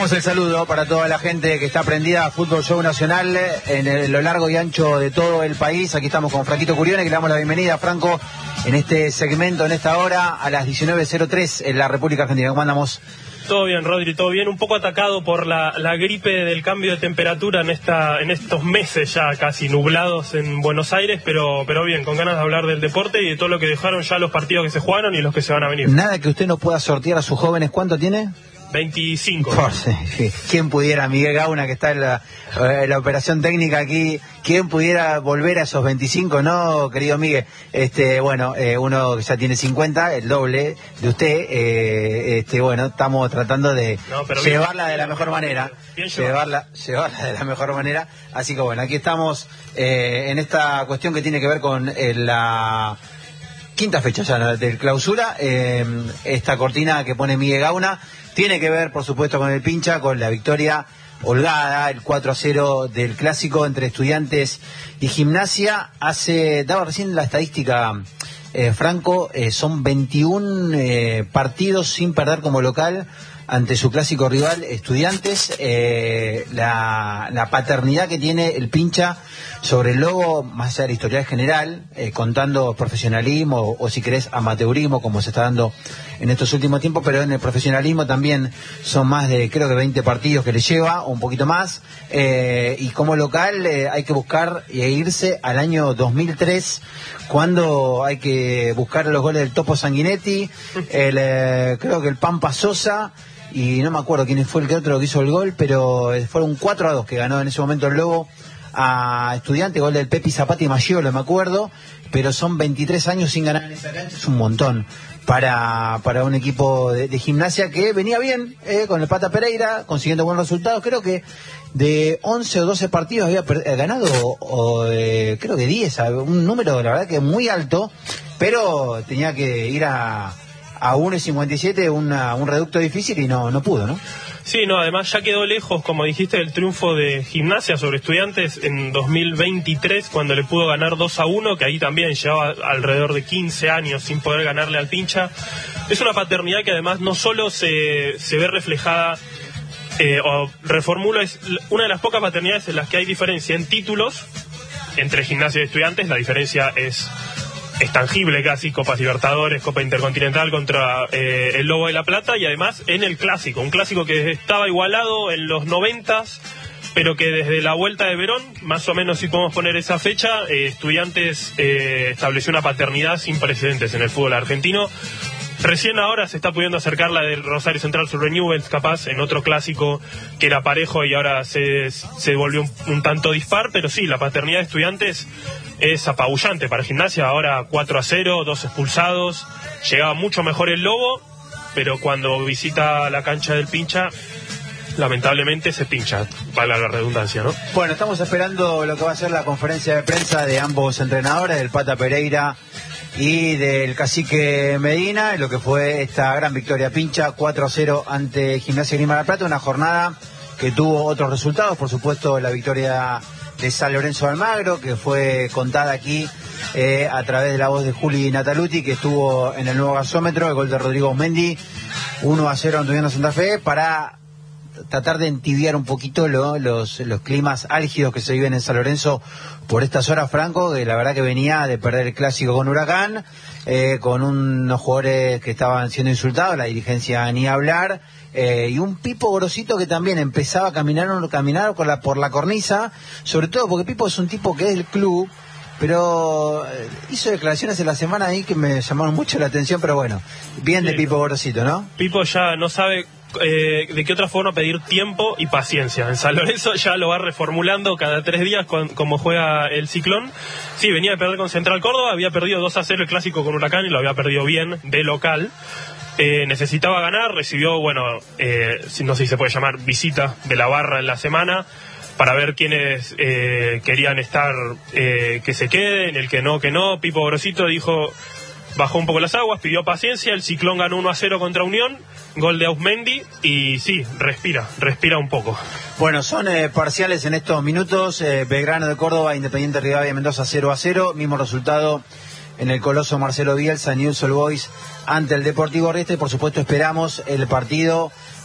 Damos el saludo para toda la gente que está prendida a Fútbol Show Nacional en lo largo y ancho de todo el país. Aquí estamos con Franquito Curione, que le damos la bienvenida, Franco, en este segmento, en esta hora, a las 19:03 en la República Argentina. ¿Cómo andamos? Todo bien, Rodri, todo bien. Un poco atacado por la gripe del cambio de temperatura en estos meses ya casi nublados en Buenos Aires, pero bien, con ganas de hablar del deporte y de todo lo que dejaron ya los partidos que se jugaron y los que se van a venir. Nada que usted no pueda sortear a sus jóvenes. ¿Cuánto tiene? 25. ¿Quién pudiera, Miguel Gauna, que está en la operación técnica aquí, quién pudiera volver a esos 25, no, querido Miguel? Uno que ya tiene 50, el doble de usted, estamos tratando de llevarla de la mejor manera, llevarla de la mejor manera, así que bueno, aquí estamos en esta cuestión que tiene que ver con la quinta fecha ya del clausura. Esta cortina que pone Miguel Gauna tiene que ver, por supuesto, con el pincha, con la victoria holgada, el 4-0 del clásico entre Estudiantes y Gimnasia. Daba recién la estadística, Franco, son 21 partidos sin perder como local ante su clásico rival Estudiantes. La paternidad que tiene el pincha sobre el lobo, más allá de la historia general, contando profesionalismo o si querés amateurismo, como se está dando en estos últimos tiempos, pero en el profesionalismo también son más de, creo que 20 partidos que le lleva, o un poquito más, y como local hay que buscar e irse al año 2003, cuando hay que buscar los goles del Topo Sanguinetti, creo que el Pampa Sosa, y no me acuerdo quién fue el otro que hizo el gol, pero fueron 4-2 que ganó en ese momento el Lobo a Estudiantes, gol del Pepi Zapata y Maggiolo, me acuerdo, pero son 23 años sin ganar en esa cancha, es un montón para un equipo de Gimnasia que venía bien con el Pata Pereira, consiguiendo buenos resultados. Creo que de 11 o 12 partidos había ganado, creo que 10, un número la verdad que muy alto, pero tenía que ir a 1.57, un reducto difícil y no pudo, ¿no? Sí, no, además ya quedó lejos, como dijiste, del triunfo de Gimnasia sobre Estudiantes en 2023, cuando le pudo ganar 2-1, que ahí también llevaba alrededor de 15 años sin poder ganarle al pincha. Es una paternidad que además no solo se ve reflejada, o reformula, es una de las pocas paternidades en las que hay diferencia en títulos entre Gimnasia y Estudiantes. La diferencia es tangible casi, Copas Libertadores, Copa Intercontinental contra el Lobo de la Plata, y además en el clásico, un clásico que estaba igualado en los 90s, pero que desde la vuelta de Verón, más o menos si podemos poner esa fecha, Estudiantes estableció una paternidad sin precedentes en el fútbol argentino. Recién ahora se está pudiendo acercar la del Rosario Central sobre Newell's, capaz, en otro clásico que era parejo y ahora se volvió un tanto dispar, pero sí, la paternidad de Estudiantes es apabullante para Gimnasia. Ahora 4-0, 2 expulsados, llegaba mucho mejor el Lobo, pero cuando visita la cancha del pincha, lamentablemente se pincha, vale la redundancia, ¿no? Bueno, estamos esperando lo que va a ser la conferencia de prensa de ambos entrenadores, del Pata Pereira y del Cacique Medina, lo que fue esta gran victoria pincha 4-0 ante Gimnasia Grima de la Plata, una jornada que tuvo otros resultados, por supuesto la victoria de San Lorenzo de Almagro, que fue contada aquí a través de la voz de Juli Nataluti, que estuvo en el nuevo gasómetro, el gol de Rodrigo Mendi, 1-0 ante Santa Fe, para tratar de entibiar un poquito los climas álgidos que se viven en San Lorenzo por estas horas, Franco, que la verdad que venía de perder el clásico con Huracán, con unos jugadores que estaban siendo insultados, la dirigencia ni hablar, y un Pipo Grosito que también empezaba a caminar por la cornisa, sobre todo porque Pipo es un tipo que es del club, pero hizo declaraciones en la semana ahí que me llamaron mucho la atención, pero bueno, bien de Pipo Grosito, ¿no? Pipo ya no sabe de qué otra forma pedir tiempo y paciencia. En San Lorenzo ya lo va reformulando cada 3 días como juega el Ciclón. Sí, venía de perder con Central Córdoba, había perdido 2-0 el clásico con Huracán y lo había perdido bien de local. Necesitaba ganar, recibió, no sé si se puede llamar visita de la barra en la semana, para ver quiénes querían estar, que se queden, el que no. Pipo Grosito bajó un poco las aguas, pidió paciencia, el Ciclón ganó 1-0 contra Unión, gol de Ausmendi, y sí, respira un poco. Bueno, son parciales en estos minutos, Belgrano de Córdoba, Independiente Rivadavia Mendoza 0-0, mismo resultado en el Coloso Marcelo Bielsa, Newell's Old Boys ante el Deportivo Riestra, y por supuesto esperamos el partido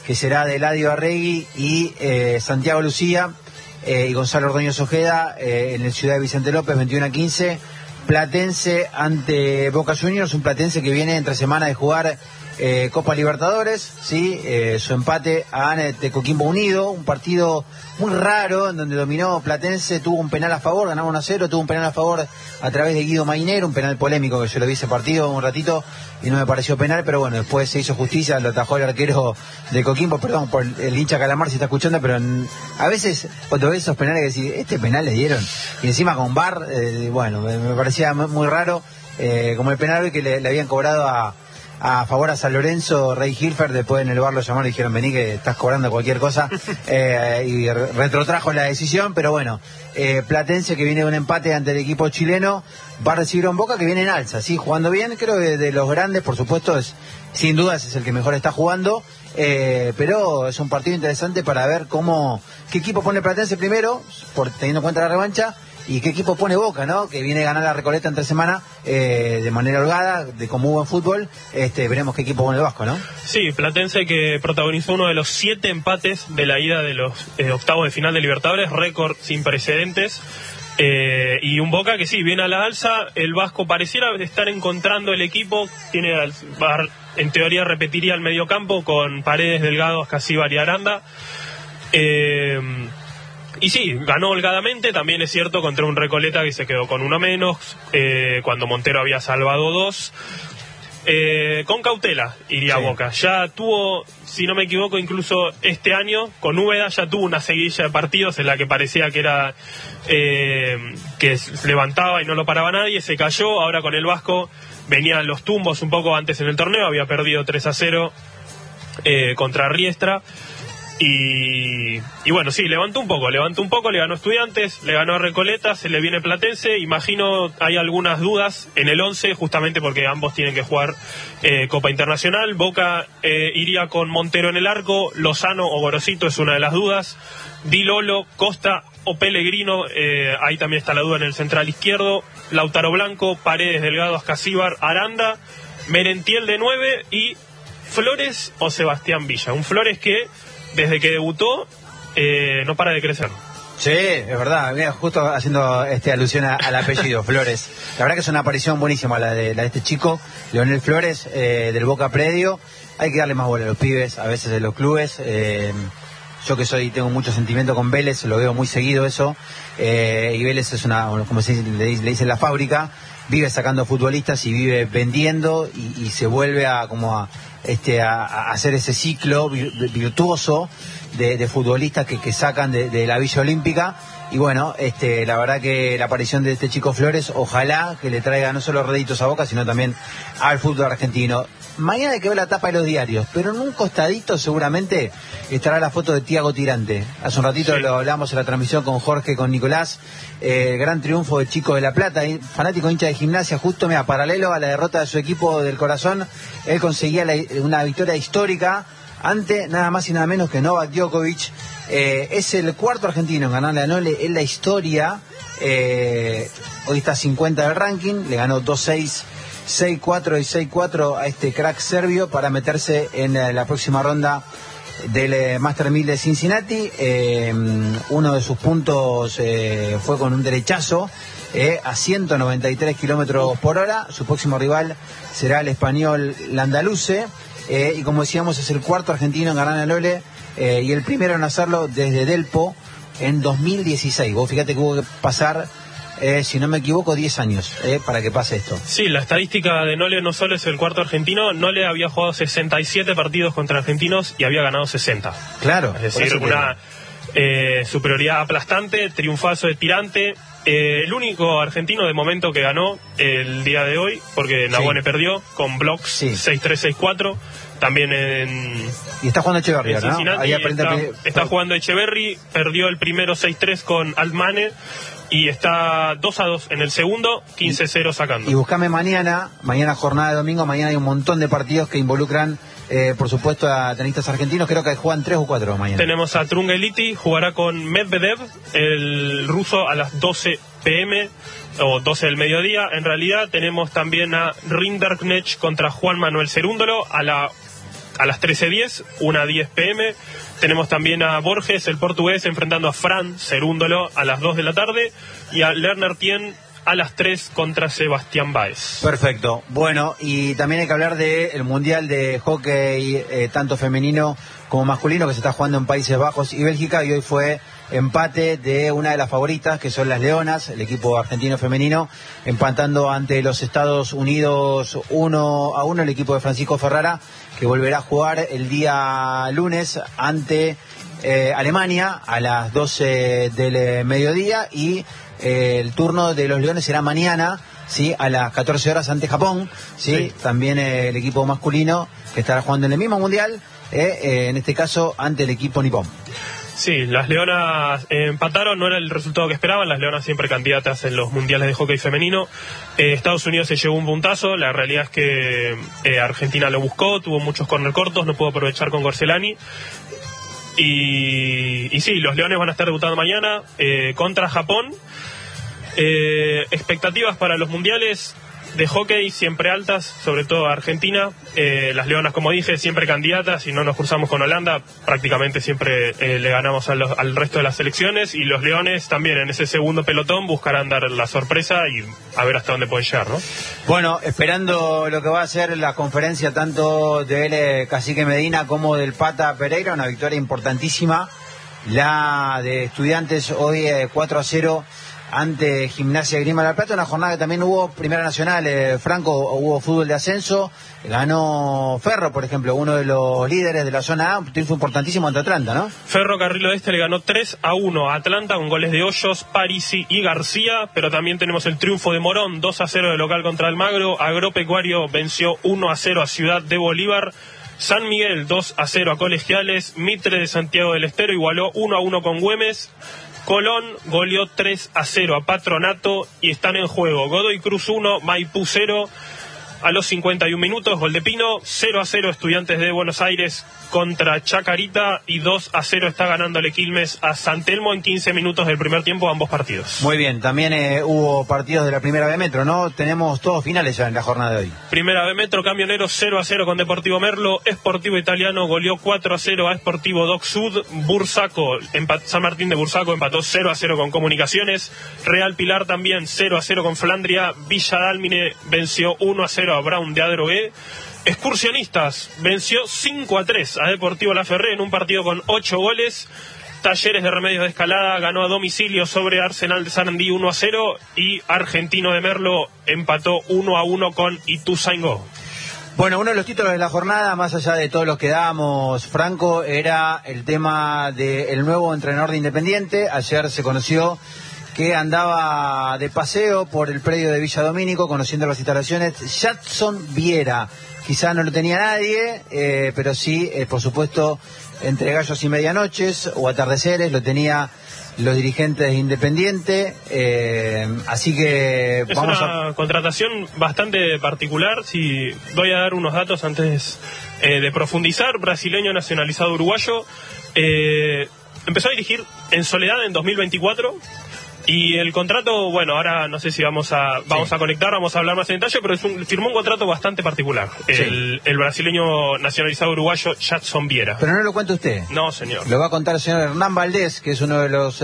que será de Eladio Arregui y Santiago Lucía y Gonzalo Ordóñez Ojeda en el Ciudad de Vicente López, 21-15. Platense ante Boca Juniors, un Platense que viene entre semana de jugar Copa Libertadores, ¿sí? Su empate a Coquimbo Unido, un partido muy raro en donde dominó Platense, tuvo un penal a favor, ganaba 1-0, tuvo un penal a favor a través de Guido Mainero, un penal polémico que yo lo vi ese partido un ratito y no me pareció penal, pero bueno, después se hizo justicia, lo atajó el arquero de Coquimbo, perdón por el hincha Calamar si está escuchando, pero a veces cuando ves esos penales que decís, este penal le dieron, y encima con VAR, bueno, me parecía muy raro, como el penal que le habían cobrado a favor a San Lorenzo, Rey Hilfer, después en el bar lo llamaron y dijeron, vení que estás cobrando cualquier cosa, y retrotrajo la decisión, pero bueno, Platense que viene de un empate ante el equipo chileno, va a recibir a un Boca que viene en alza, sí, jugando bien, creo que de los grandes, por supuesto, sin dudas es el que mejor está jugando, pero es un partido interesante para ver qué equipo pone Platense primero, teniendo en cuenta la revancha, y qué equipo pone Boca, ¿no? Que viene a ganar la Recoleta entre semana de manera holgada, de como hubo en fútbol. Veremos qué equipo pone el Vasco, ¿no? Sí, Platense que protagonizó uno de los 7 empates de la ida de los octavos de final de Libertadores, récord sin precedentes. Y un Boca que sí, viene a la alza. El Vasco pareciera estar encontrando el equipo. En teoría repetiría el mediocampo con Paredes, Delgado, Ascasíbar y Aranda. Y sí, ganó holgadamente, también es cierto, contra un Recoleta que se quedó con uno menos, cuando Montero había salvado 2. Con cautela iría sí. Boca. Ya tuvo, si no me equivoco, incluso este año, con Úbeda ya tuvo una seguidilla de partidos en la que parecía que era que se levantaba y no lo paraba nadie, se cayó. Ahora con el Vasco venían los tumbos un poco antes en el torneo, había perdido 3-0 contra Riestra. Y bueno, sí, levantó un poco, le ganó Estudiantes, le ganó a Recoleta, se le viene Platense. Imagino hay algunas dudas en el 11, justamente porque ambos tienen que jugar Copa Internacional. Boca iría con Montero en el arco, Lozano o Gorosito es una de las dudas, Di Lolo, Costa o Pellegrino, ahí también está la duda en el central izquierdo, Lautaro Blanco, Paredes, Delgado, Ascasíbar, Aranda, Merentiel de 9 y Flores o Sebastián Villa. Un Flores que desde que debutó no para de crecer. Sí, es verdad. Mira, justo haciendo alusión al apellido, Flores. La verdad que es una aparición buenísima la de este chico, Leonel Flores, del Boca Predio. Hay que darle más bola a los pibes, a veces de los clubes. Yo que tengo mucho sentimiento con Vélez, lo veo muy seguido eso. Y Vélez es como le dicen, la fábrica. Vive sacando futbolistas y vive vendiendo y se vuelve a hacer ese ciclo virtuoso de futbolistas que sacan de la Villa Olímpica. Y bueno, la verdad que la aparición de este chico Flores, ojalá que le traiga no solo réditos a Boca, sino también al fútbol argentino. Mañana hay que ver la tapa de los diarios, pero en un costadito seguramente estará la foto de Tiago Tirante. Hace un ratito sí. Lo hablamos en la transmisión con Jorge, con Nicolás. Gran triunfo del Chico de La Plata, fanático hincha de Gimnasia, justo paralelo a la derrota de su equipo del corazón. Él conseguía una victoria histórica ante nada más y nada menos que Novak Djokovic. Es el cuarto argentino en ganarle a Nole en la historia. Hoy está 50 del ranking, le ganó 2-6, 6-4 y 6-4 a este crack serbio para meterse en la próxima ronda del Master 1000 de Cincinnati. Uno de sus puntos fue con un derechazo a 193 kilómetros por hora. Su próximo rival será el español Landaluce. Y como decíamos, es el cuarto argentino en ganar a Nole y el primero en hacerlo desde Delpo en 2016. Vos fíjate que hubo que pasar, si no me equivoco, 10 años para que pase esto. Sí, la estadística de Nole no solo es el cuarto argentino. Nole había jugado 67 partidos contra argentinos y había ganado 60. Claro. Es decir, una superioridad aplastante, triunfazo de Tirante. El único argentino de momento que ganó el día de hoy, porque Nabone perdió con blocks, sí. 6-3, 6-4. También y está jugando Echeverry, ¿no? Ahí está jugando Echeverry, perdió el primero 6-3 con Altmane y está 2-2 en el segundo, 15-0 sacando. Y buscame mañana jornada de domingo, mañana hay un montón de partidos que involucran, por supuesto, a tenistas argentinos. Creo que juegan 3 o 4 mañana. Tenemos a Trungeliti, jugará con Medvedev, el ruso, a las 12 p.m. o 12 del mediodía. En realidad tenemos también a Rinderknecht contra Juan Manuel Cerúndolo a la a las 13:10, una 10 p.m. Tenemos también a Borges, el portugués, enfrentando a Fran Cerúndolo a las 2 de la tarde y a Lerner Tien a las 3 contra Sebastián Báez. Perfecto. Bueno, y también hay que hablar del Mundial de Hockey, tanto femenino como masculino, que se está jugando en Países Bajos y Bélgica, y hoy fue empate de una de las favoritas, que son las Leonas, el equipo argentino femenino, empatando ante los Estados Unidos 1-1, el equipo de Francisco Ferrara, que volverá a jugar el día lunes ante Alemania a las 12 del mediodía, y el turno de los Leones será mañana, ¿sí?, a las 14 horas ante Japón, ¿sí? También el equipo masculino que estará jugando en el mismo mundial, en este caso ante el equipo nipón. Sí, las Leonas empataron, no era el resultado que esperaban. Las Leonas siempre candidatas en los mundiales de hockey femenino. Estados Unidos se llevó un puntazo. La realidad es que Argentina lo buscó, tuvo muchos corner cortos, no pudo aprovechar con Gorcelani. Y sí, los Leones van a estar debutando mañana contra Japón. Expectativas para los mundiales de hockey siempre altas, sobre todo Argentina. Las Leonas, como dije, siempre candidatas. Si no nos cruzamos con Holanda, prácticamente siempre le ganamos al resto de las selecciones. Y los Leones también en ese segundo pelotón buscarán dar la sorpresa y a ver hasta dónde pueden llegar, ¿no? Bueno, esperando lo que va a ser la conferencia tanto del Cacique Medina como del Pata Pereira, una victoria importantísima, la de Estudiantes hoy 4-0 ante Gimnasia Grima de la Plata, una jornada que también hubo Primera Nacional, Franco, hubo fútbol de ascenso, ganó Ferro, por ejemplo, uno de los líderes de la zona A, un triunfo importantísimo ante Atlanta, ¿no? Ferro Carril Oeste le ganó 3-1 a Atlanta con goles de Hoyos, Parisi y García, pero también tenemos el triunfo de Morón, 2-0 de local contra Almagro. Agropecuario venció 1-0 a Ciudad de Bolívar. San Miguel 2-0 a Colegiales. Mitre de Santiago del Estero igualó 1-1 con Güemes. Colón goleó 3-0 a Patronato y están en juego Godoy Cruz 1, Maipú 0 a los 51 minutos, gol de Pino. 0-0 Estudiantes de Buenos Aires contra Chacarita y 2-0 está ganándole Quilmes a San Telmo en 15 minutos del primer tiempo ambos partidos. Muy bien, también hubo partidos de la Primera B Metro, ¿no? Tenemos todos finales ya en la jornada de hoy. Primera B Metro, Camioneros 0-0 con Deportivo Merlo. Sportivo Italiano goleó 4-0 a Sportivo Doc Sud. Bursaco, San Martín de Bursaco empató 0-0 con Comunicaciones. Real Pilar también 0-0 con Flandria. Villa Dálmine venció 1-0 a Brown de Adrogué. Excursionistas venció 5-3 a Deportivo Laferré en un partido con 8 goles. Talleres de Remedios de Escalada ganó a domicilio sobre Arsenal de Sarandí 1-0 y Argentino de Merlo empató 1-1 con Ituzaingó. Bueno, uno de los títulos de la jornada, más allá de todos los que dábamos, Franco, era el tema del nuevo entrenador de Independiente. Ayer se conoció que andaba de paseo por el predio de Villa Domínico, conociendo las instalaciones. Jadson Viera, quizá no lo tenía nadie, pero sí, por supuesto, entre gallos y medianoches o atardeceres, lo tenía los dirigentes de Independiente, así que es una contratación bastante particular. Si voy a dar unos datos antes de profundizar. Brasileño nacionalizado uruguayo, empezó a dirigir en Soledad en 2024. Y el contrato, bueno, ahora no sé si vamos a conectar, vamos a hablar más en detalle, pero firmó un contrato bastante particular. Sí. El brasileño nacionalizado uruguayo Jadson Viera. Pero no lo cuenta usted. No, señor. Lo va a contar el señor Hernán Valdés, que es uno de los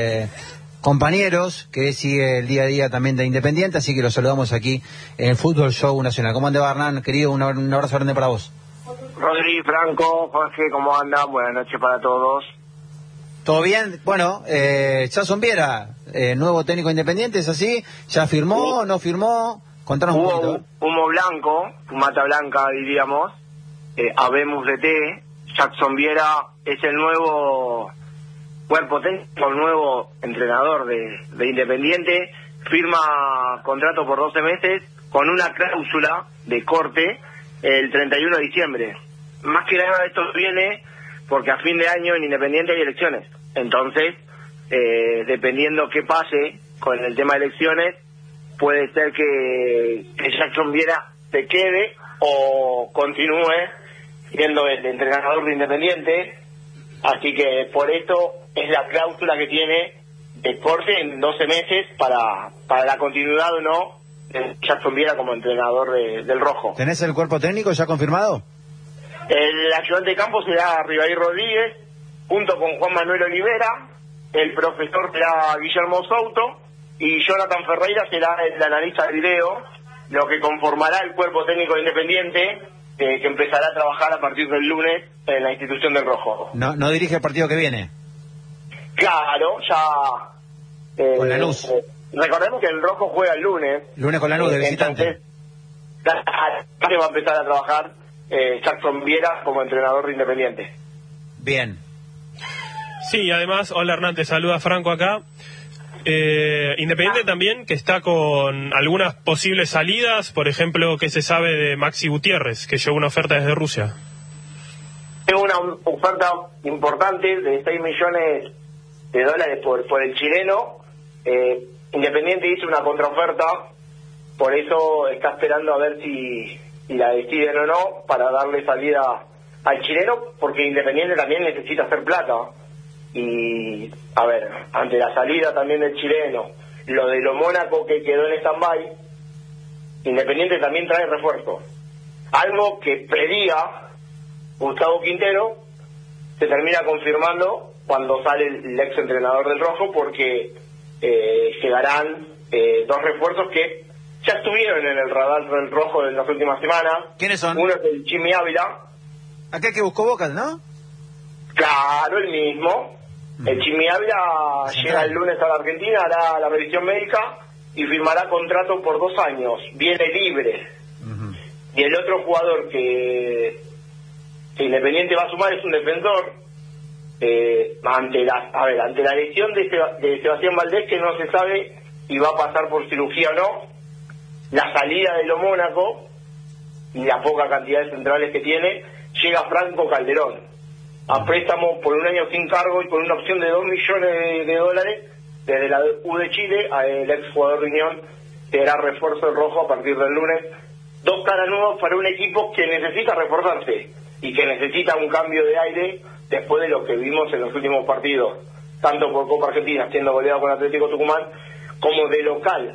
compañeros que sigue el día a día también de Independiente, así que lo saludamos aquí en el Fútbol Show Nacional. ¿Cómo anda, Hernán? Querido, un abrazo grande para vos. Rodri, Franco, Jorge, ¿cómo andan? Buenas noches para todos. ¿Todo bien? Bueno, Jadson Viera, nuevo técnico Independiente, ¿es así? ¿Ya firmó, no firmó? Contanos un poquito. Humo blanco, fumata blanca diríamos, habemos de té. Jadson Viera es el nuevo cuerpo técnico, el nuevo entrenador de Independiente. Firma contrato por 12 meses con una cláusula de corte el 31 de diciembre. Más que nada esto viene porque a fin de año en Independiente hay elecciones. Entonces, dependiendo qué pase con el tema de elecciones, puede ser que Jadson Viera se quede o continúe siendo el entrenador de Independiente. Así que por esto es la cláusula que tiene de corte en 12 meses para la continuidad o no de Jadson Viera como entrenador del Rojo. ¿Tenés el cuerpo técnico ya confirmado? El ayudante de campo será Rivaí Rodríguez, junto con Juan Manuel Olivera. El profesor será Guillermo Souto y Jonathan Ferreira será el analista de video, lo que conformará el cuerpo técnico Independiente, que empezará a trabajar a partir del lunes en la institución del Rojo. No dirige el partido que viene. Claro, ya... con Lanús. Recordemos que el Rojo juega el lunes. Lunes con Lanús de visitante. Entonces, va a empezar a trabajar Jackson Viera como entrenador de Independiente. Bien. Sí, y además, hola Hernán, te saluda Franco acá. Independiente también, que está con algunas posibles salidas, por ejemplo, ¿qué se sabe de Maxi Gutiérrez, que llegó una oferta desde Rusia? Tengo una oferta importante de 6 millones de dólares por el chileno. Independiente hizo una contraoferta, por eso está esperando a ver si la deciden o no para darle salida al chileno, porque Independiente también necesita hacer plata. Y, a ver, ante la salida también del chileno, lo de lo Mónaco que quedó en stand-by, Independiente también trae refuerzo. Algo que pedía Gustavo Quintero se termina confirmando cuando sale el ex entrenador del Rojo, porque llegarán 2 refuerzos que ya estuvieron en el radar del Rojo en las últimas semanas. ¿Quiénes son? Uno es el Jimmy Ávila. Aquel que buscó Boca, ¿no? Claro, el mismo. El Jimmy Ávila llega el lunes a la Argentina, hará la revisión médica y firmará contrato por 2 años. Viene libre. Y el otro jugador que Independiente va a sumar es un defensor. Ante la lesión de Sebastián Valdés, que no se sabe si va a pasar por cirugía o no, la salida de lo Mónaco y la poca cantidad de centrales que tiene, llega Franco Calderón a préstamo por 1 año sin cargo y con una opción de 2 millones de dólares desde la U de Chile. El ex jugador de Unión será refuerzo del Rojo a partir del lunes. 2 caras nuevas para un equipo que necesita reforzarse y que necesita un cambio de aire después de lo que vimos en los últimos partidos, tanto por Copa Argentina, siendo goleado con Atlético Tucumán, como de local,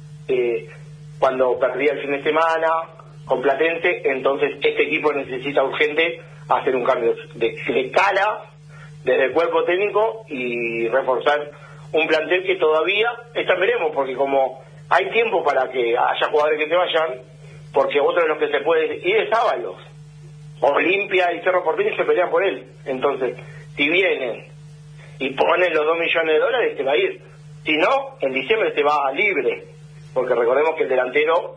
cuando perdía el fin de semana con Platense. Entonces este equipo necesita urgente hacer un cambio de cara desde el cuerpo técnico y reforzar un plantel que todavía veremos, porque como hay tiempo para que haya jugadores que se vayan, porque otro de los que se puede ir es Ábalos. Olimpia y Cerro Porteño se pelean por él. Entonces, si vienen y ponen los 2 millones de dólares, se va a ir. Si no, en diciembre se va libre, porque recordemos que el delantero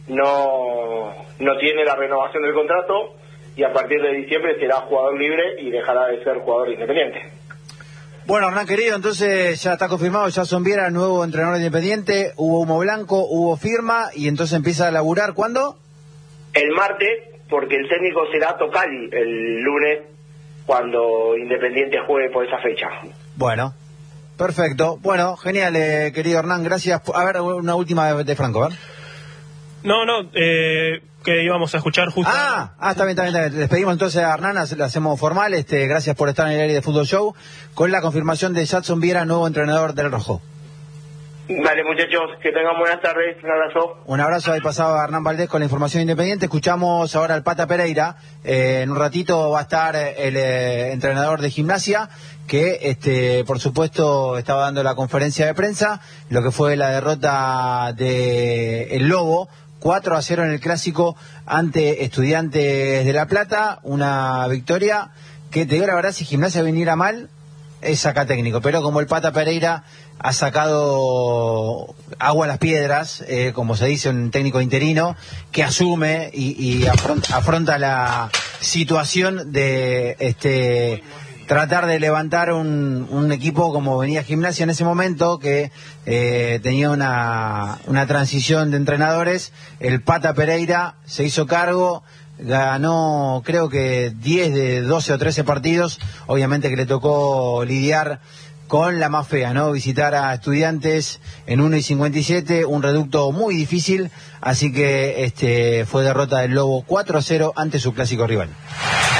no tiene la renovación del contrato y a partir de diciembre será jugador libre y dejará de ser jugador Independiente. Bueno, Hernán querido, entonces ya está confirmado, Jackson Viera, nuevo entrenador Independiente, hubo humo blanco, hubo firma y entonces empieza a laburar, ¿cuándo? El martes, porque el técnico será Tocali el lunes cuando Independiente juegue por esa fecha. Bueno, perfecto. Bueno, genial, querido Hernán, gracias. A ver, una última de Franco, ¿eh? No, que íbamos a escuchar justo... Está bien. Despedimos entonces a Hernán, le hacemos formal. Gracias por estar en el área de Fútbol Show, con la confirmación de Jackson Viera, nuevo entrenador del Rojo. Dale, muchachos, que tengan buenas tardes. Un abrazo. Un abrazo. Ahí pasaba Hernán Valdés con la información independiente. Escuchamos ahora al Pata Pereira. En un ratito va a estar el entrenador de Gimnasia, que por supuesto estaba dando la conferencia de prensa, lo que fue la derrota de el Lobo 4-0 en el clásico ante Estudiantes de La Plata. Una victoria que, te digo la verdad, si Gimnasia viniera mal, es saca técnico, pero como el Pata Pereira ha sacado agua a las piedras, como se dice, un técnico interino que asume y afronta la situación de tratar de levantar un equipo como venía Gimnasia en ese momento, que tenía una transición de entrenadores. El Pata Pereira se hizo cargo, ganó creo que 10 de 12 o 13 partidos, obviamente que le tocó lidiar con la más fea, ¿no? Visitar a Estudiantes en 1-57, un reducto muy difícil, así que fue derrota del Lobo 4-0 ante su clásico rival.